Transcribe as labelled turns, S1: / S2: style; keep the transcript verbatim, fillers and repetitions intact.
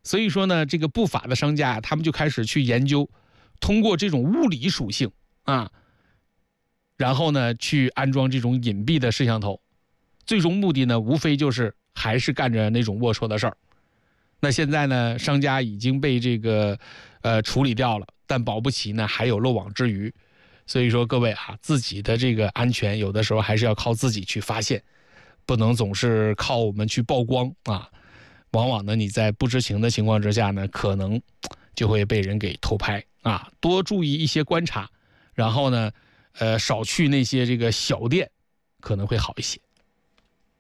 S1: 所以说呢，这个不法的商家他们就开始去研究，通过这种物理属性啊，然后呢去安装这种隐蔽的摄像头，最终目的呢无非就是还是干着那种龌龊的事儿。那现在呢，商家已经被这个呃处理掉了，但保不齐呢还有漏网之鱼。所以说各位啊，自己的这个安全有的时候还是要靠自己去发现，不能总是靠我们去曝光啊。往往呢你在不知情的情况之下呢，可能就会被人给偷拍啊。多注意一些观察，然后呢呃少去那些这个小店，可能会好一些。